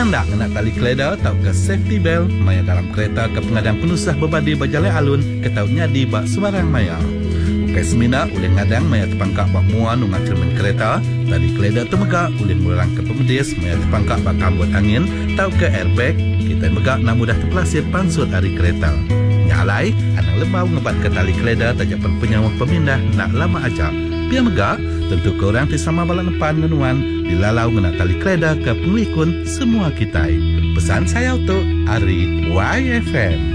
Penanda kena tali keleda tau ke safety belt maya dalam kereta ke pengadang penusah berbadi berjalan alun ke tau nyadi bak sembarang maya. Ukai semina oleh ngadang maya terpangkak bak muan ungat cermin kereta, tali keleda temegak oleh murang ke pemedis maya terpangkak bak kambut angin tau ke airbag, kita megak nak mudah terpelasir pansut hari kereta. Nyalai, anang lembau ngebat ke tali keleda tajapan penyawah pemindah nak lama ajak. Biar megak, tentu korang tisama balak depan menuan dilalau ngena tali keleda ke penglikun semua kita. Pesan saya untuk Ari YFM.